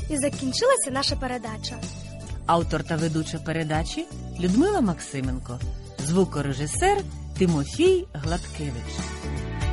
І закінчилася наша передача. Автор та ведуча передачі Людмила Максименко. Звукорежисер Тимофій Гладкевич.